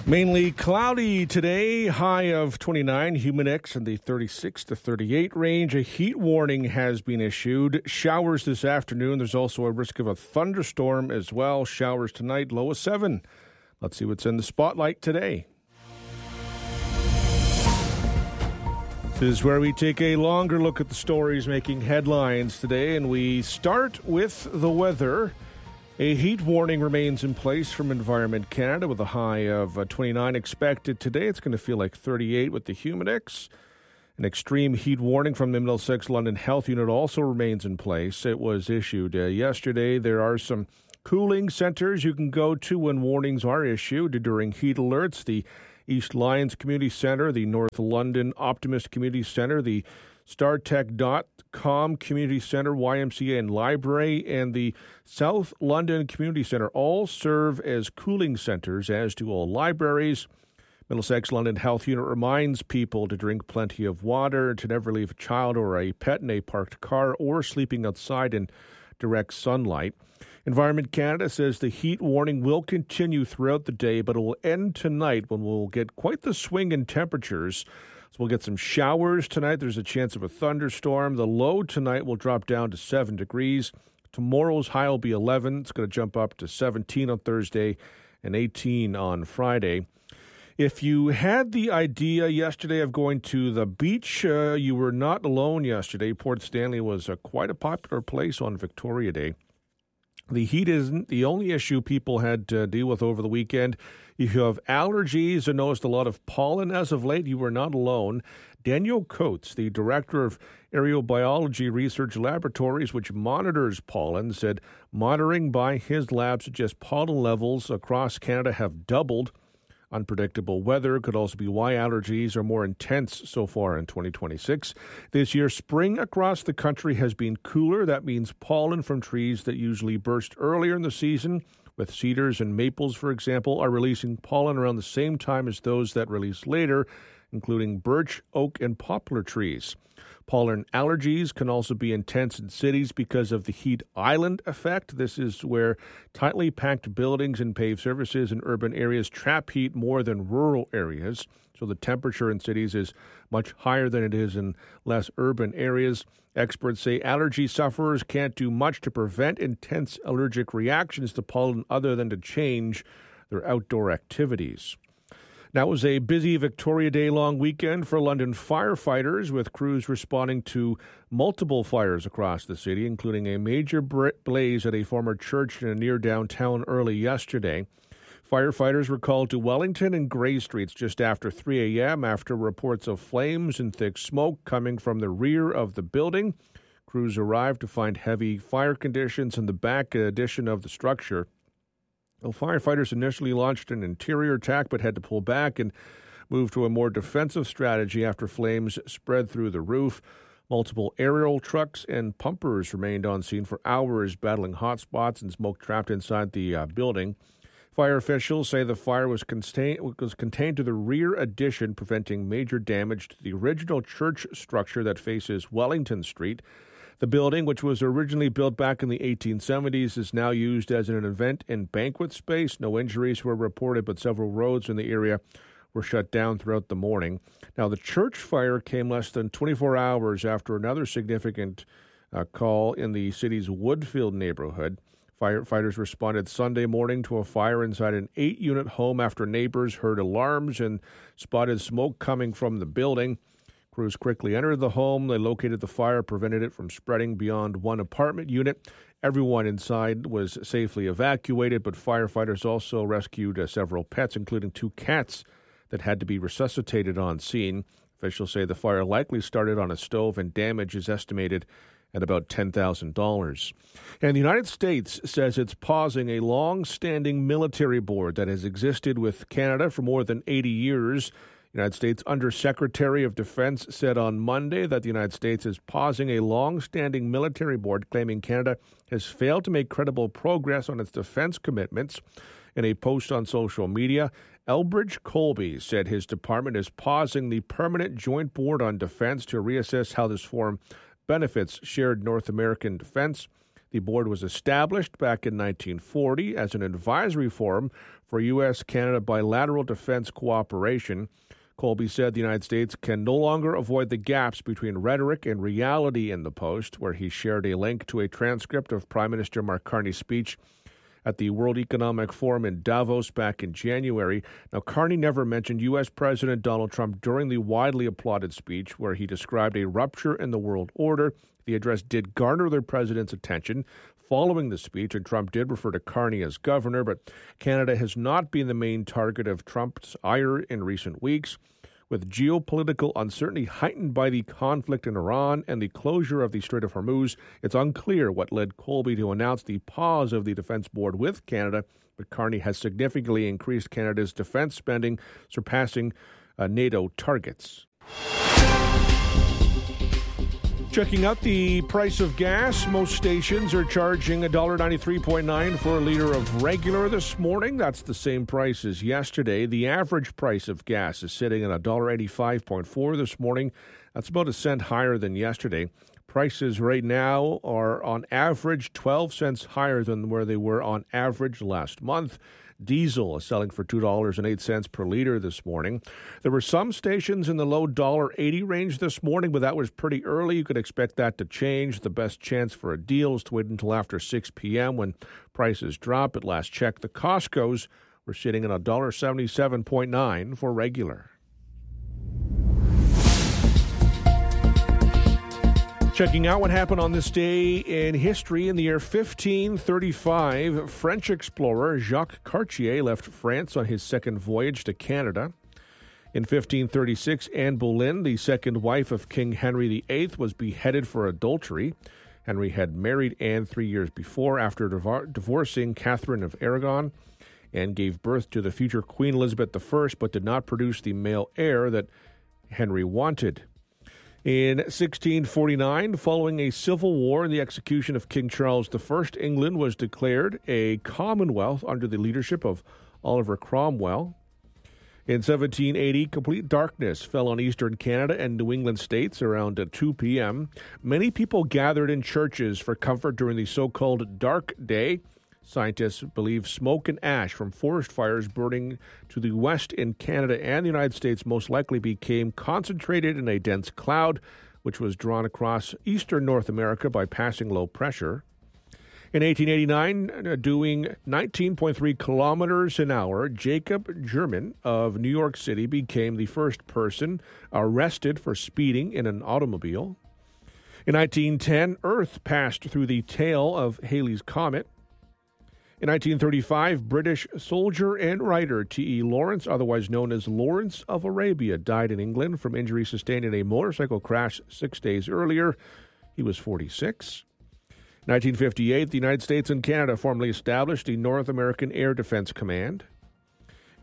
Mainly cloudy today, high of 29, humid index in the 36 to 38 range. A heat warning has been issued. Showers this afternoon. There's also a risk of a thunderstorm as well. Showers tonight, low of 7. Let's see what's in the spotlight today. This is where we take a longer look at the stories making headlines today, and we start with the weather. A heat warning remains in place from Environment Canada with a high of 29 expected today. It's going to feel like 38 with the humidex. An extreme heat warning from the Middlesex London Health Unit also remains in place. It was issued yesterday. There are some cooling centres you can go to when warnings are issued during heat alerts. The East Lyons Community Centre, the North London Optimist Community Centre, the StarTech.com Community Centre, YMCA and Library, and the South London Community Centre all serve as cooling centres, as do all libraries. Middlesex London Health Unit reminds people to drink plenty of water, to never leave a child or a pet in a parked car, or sleeping outside in direct sunlight. Environment Canada says the heat warning will continue throughout the day, but it will end tonight when we'll get quite the swing in temperatures. So we'll get some showers tonight. There's a chance of a thunderstorm. The low tonight will drop down to 7 degrees. Tomorrow's high will be 11. It's going to jump up to 17 on Thursday and 18 on Friday. If you had the idea yesterday of going to the beach, you were not alone yesterday. Port Stanley was quite a popular place on Victoria Day. The heat isn't the only issue people had to deal with over the weekend. If you have allergies or noticed a lot of pollen as of late, you were not alone. Daniel Coates, the director of Aerobiology Research Laboratories, which monitors pollen, said monitoring by his lab suggests pollen levels across Canada have doubled. Unpredictable weather could also be why allergies are more intense so far in 2026. This year, spring across the country has been cooler. That means pollen from trees that usually burst earlier in the season, with cedars and maples, for example, are releasing pollen around the same time as those that release later, including birch, oak, and poplar trees. Pollen allergies can also be intense in cities because of the heat island effect. This is where tightly packed buildings and paved surfaces in urban areas trap heat more than rural areas. So the temperature in cities is much higher than it is in less urban areas. Experts say allergy sufferers can't do much to prevent intense allergic reactions to pollen other than to change their outdoor activities. Now, it was a busy Victoria Day long weekend for London firefighters, with crews responding to multiple fires across the city, including a major blaze at a former church near downtown early yesterday. Firefighters were called to Wellington and Grey Streets just after 3 a.m. after reports of flames and thick smoke coming from the rear of the building. Crews arrived to find heavy fire conditions in the back addition of the structure. Well, firefighters initially launched an interior attack but had to pull back and move to a more defensive strategy after flames spread through the roof. Multiple aerial trucks and pumpers remained on scene for hours, battling hot spots and smoke trapped inside the building. Fire officials say the fire was contained to the rear addition, preventing major damage to the original church structure that faces Wellington Street. The building, which was originally built back in the 1870s, is now used as an event and banquet space. No injuries were reported, but several roads in the area were shut down throughout the morning. Now, the church fire came less than 24 hours after another significant call in the city's Woodfield neighborhood. Firefighters responded Sunday morning to a fire inside an 8-unit home after neighbors heard alarms and spotted smoke coming from the building. Crews quickly entered the home. They located the fire, prevented it from spreading beyond one apartment unit. Everyone inside was safely evacuated, but firefighters also rescued several pets, including 2 cats that had to be resuscitated on scene. Officials say the fire likely started on a stove, and damage is estimated at about $10,000. And the United States says it's pausing a long-standing military board that has existed with Canada for more than 80 years. United States Undersecretary of Defense said on Monday that the United States is pausing a long-standing military board, claiming Canada has failed to make credible progress on its defense commitments. In a post on social media, Elbridge Colby said his department is pausing the Permanent Joint Board on Defense to reassess how this forum benefits shared North American defense. The board was established back in 1940 as an advisory forum for U.S.-Canada bilateral defense cooperation. Colby said the United States can no longer avoid the gaps between rhetoric and reality in the Post, where he shared a link to a transcript of Prime Minister Mark Carney's speech at the World Economic Forum in Davos back in January. Now, Carney never mentioned U.S. President Donald Trump during the widely applauded speech, where he described a rupture in the world order. The address did garner the president's attention following the speech, and Trump did refer to Carney as governor, but Canada has not been the main target of Trump's ire in recent weeks. With geopolitical uncertainty heightened by the conflict in Iran and the closure of the Strait of Hormuz, it's unclear what led Colby to announce the pause of the Defense Board with Canada, but Carney has significantly increased Canada's defense spending, surpassing NATO targets. Checking out the price of gas, most stations are charging $1.93.9 for a liter of regular this morning. That's the same price as yesterday. The average price of gas is sitting at $1.85.4 this morning. That's about a cent higher than yesterday. Prices right now are on average 12 cents higher than where they were on average last month. Diesel is selling for $2.08 per liter this morning. There were some stations in the low $1.80 range this morning, but that was pretty early. You could expect that to change. The best chance for a deal is to wait until after 6 p.m. when prices drop. At last check, the Costco's were sitting at $1.77.9 for regular. Checking out what happened on this day in history. In the year 1535, French explorer Jacques Cartier left France on his second voyage to Canada. In 1536, Anne Boleyn, the second wife of King Henry VIII, was beheaded for adultery. Henry had married Anne 3 years before after divorcing Catherine of Aragon. Anne gave birth to the future Queen Elizabeth I, but did not produce the male heir that Henry wanted. In 1649, following a civil war and the execution of King Charles I, England was declared a commonwealth under the leadership of Oliver Cromwell. In 1780, complete darkness fell on eastern Canada and New England states around 2 p.m. Many people gathered in churches for comfort during the so-called Dark Day. Scientists believe smoke and ash from forest fires burning to the west in Canada and the United States most likely became concentrated in a dense cloud, which was drawn across eastern North America by passing low pressure. In 1889, doing 19.3 kilometers an hour, Jacob German of New York City became the first person arrested for speeding in an automobile. In 1910, Earth passed through the tail of Halley's Comet. In 1935, British soldier and writer T.E. Lawrence, otherwise known as Lawrence of Arabia, died in England from injuries sustained in a motorcycle crash 6 days earlier. He was 46. In 1958, the United States and Canada formally established the North American Air Defense Command. In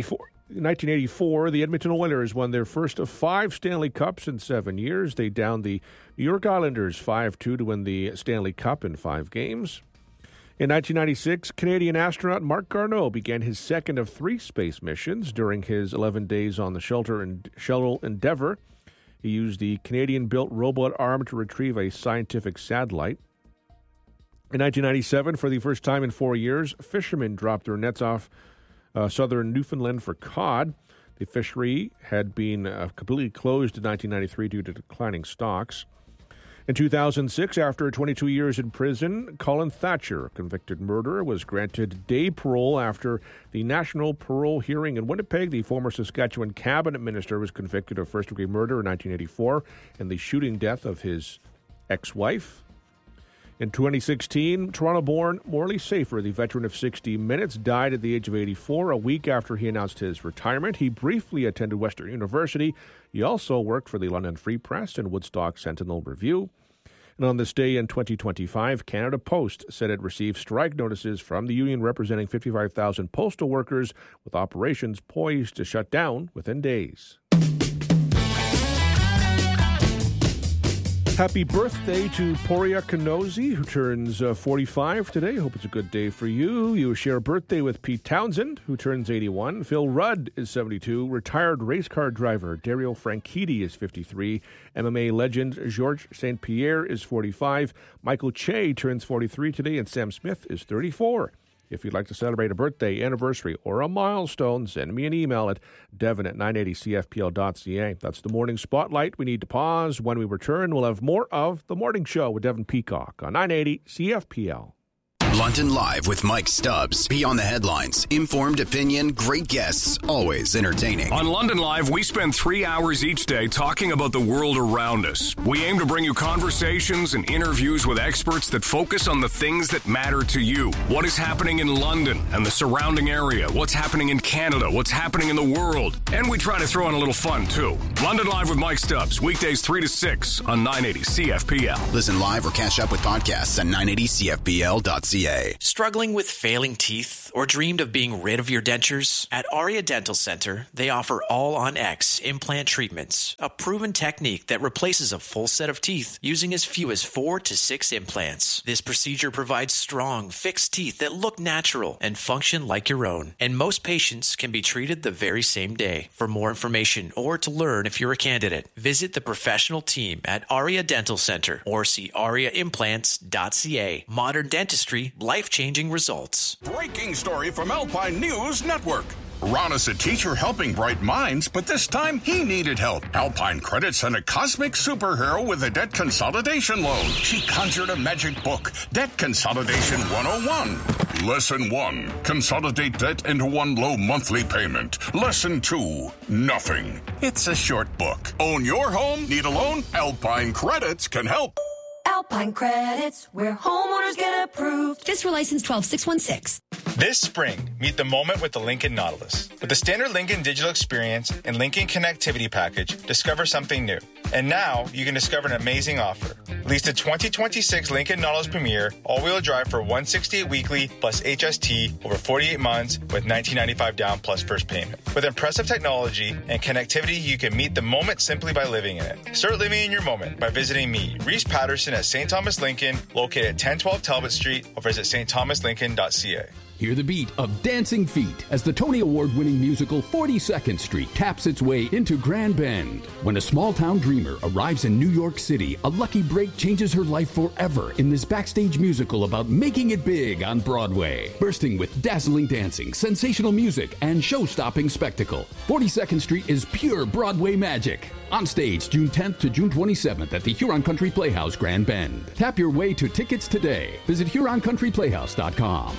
1984, the Edmonton Oilers won their first of 5 Stanley Cups in 7 years. They downed the New York Islanders 5-2 to win the Stanley Cup in 5 games. In 1996, Canadian astronaut Marc Garneau began his second of 3 space missions during his 11 days on the Shuttle Endeavour. He used the Canadian-built robot arm to retrieve a scientific satellite. In 1997, for the first time in 4 years, fishermen dropped their nets off southern Newfoundland for cod. The fishery had been completely closed in 1993 due to declining stocks. In 2006, after 22 years in prison, Colin Thatcher, a convicted murderer, was granted day parole after the national parole hearing in Winnipeg. The former Saskatchewan cabinet minister was convicted of first-degree murder in 1984 and the shooting death of his ex-wife. In 2016, Toronto-born Morley Safer, the veteran of 60 Minutes, died at the age of 84, a week after he announced his retirement. He briefly attended Western University. He also worked for the London Free Press and Woodstock Sentinel Review. And on this day in 2025, Canada Post said it received strike notices from the union representing 55,000 postal workers, with operations poised to shut down within days. Happy birthday to Poria Kanozi, who turns 45 today. Hope it's a good day for you. You share a birthday with Pete Townsend, who turns 81. Phil Rudd is 72. Retired race car driver Dario Franchitti is 53. MMA legend Georges St. Pierre is 45. Michael Che turns 43 today, and Sam Smith is 34. If you'd like to celebrate a birthday, anniversary, or a milestone, send me an email at devon@980cfpl.ca. That's the Morning Spotlight. We need to pause. When we return, we'll have more of The Morning Show with Devon Peacock on 980 CFPL. London Live with Mike Stubbs. Beyond the headlines, informed opinion, great guests, always entertaining. On London Live, we spend 3 hours each day talking about the world around us. We aim to bring you conversations and interviews with experts that focus on the things that matter to you. What is happening in London and the surrounding area? What's happening in Canada? What's happening in the world? And we try to throw in a little fun, too. London Live with Mike Stubbs, weekdays 3 to 6 on 980 CFPL. Listen live or catch up with podcasts at 980cfpl.ca. Struggling with failing teeth or dreamed of being rid of your dentures? At Aria Dental Center, they offer All-on-X implant treatments, a proven technique that replaces a full set of teeth using as few as 4 to 6 implants. This procedure provides strong, fixed teeth that look natural and function like your own. And most patients can be treated the very same day. For more information or to learn if you're a candidate, visit the professional team at Aria Dental Center or see ariaimplants.ca. Modern dentistry, life-changing results. Breaking story from Alpine News Network. Ron is a teacher helping bright minds, but this time he needed help. Alpine Credit sent a cosmic superhero with a debt consolidation loan. She conjured a magic book, Debt Consolidation 101. Lesson 1, consolidate debt into one low monthly payment. Lesson 2, nothing. It's a short book. Own your home? Need a loan? Alpine Credits can help. Alpine Credits, where homeowners get approved. FSRA license 12616. This spring, meet the moment with the Lincoln Nautilus. With the standard Lincoln digital experience and Lincoln connectivity package, discover something new. And now, you can discover an amazing offer. Lease the 2026 Lincoln Nautilus Premier all-wheel drive for $168 weekly plus HST over 48 months with $19.95 down plus first payment. With impressive technology and connectivity, you can meet the moment simply by living in it. Start living in your moment by visiting me, Reese Patterson at St. Thomas Lincoln, located at 1012 Talbot Street, or visit stthomaslincoln.ca. Hear the beat of Dancing Feet as the Tony Award-winning musical 42nd Street taps its way into Grand Bend. When a small-town dreamer arrives in New York City, a lucky break changes her life forever in this backstage musical about making it big on Broadway. Bursting with dazzling dancing, sensational music, and show-stopping spectacle, 42nd Street is pure Broadway magic. On stage June 10th to June 27th at the Huron Country Playhouse, Grand Bend. Tap your way to tickets today. Visit HuronCountryPlayhouse.com.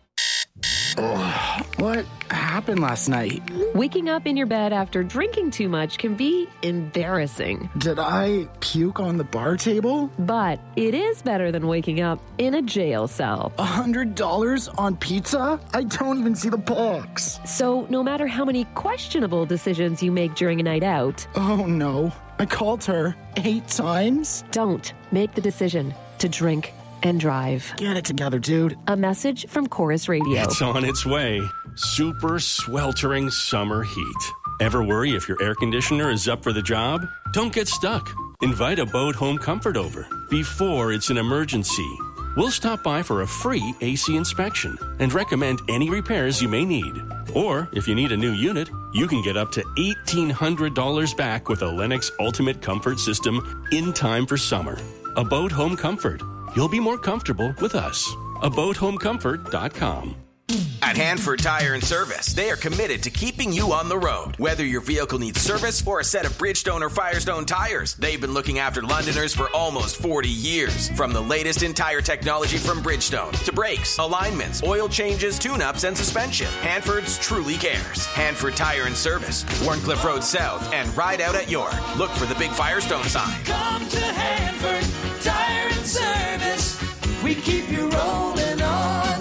Oh, what happened last night? Waking up in your bed after drinking too much can be embarrassing. Did I puke on the bar table? But it is better than waking up in a jail cell. $100 on pizza? I don't even see the box. So no matter how many questionable decisions you make during a night out... Oh no, I called her 8 times? Don't make the decision to drink and drive. Get it together, dude. A message from Chorus Radio. It's on its way. Super sweltering summer heat. Ever worry if your air conditioner is up for the job? Don't get stuck. Invite Abode Home Comfort over before it's an emergency. We'll stop by for a free AC inspection and recommend any repairs you may need. Or, if you need a new unit, you can get up to $1,800 back with a Lennox Ultimate Comfort System in time for summer. Abode Home Comfort. You'll be more comfortable with us. AbodeHomeComfort.com. At Hanford Tire and Service, they are committed to keeping you on the road. Whether your vehicle needs service or a set of Bridgestone or Firestone tires, they've been looking after Londoners for almost 40 years. From the latest in tire technology from Bridgestone to brakes, alignments, oil changes, tune-ups, and suspension, Hanford's truly cares. Hanford Tire and Service, Warncliffe Road South, and Ride Out at York. Look for the big Firestone sign. Come to Hanford Tire and Service. We keep you rolling on.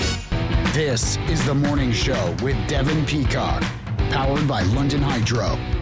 This is The Morning Show with Devon Peacock, powered by London Hydro.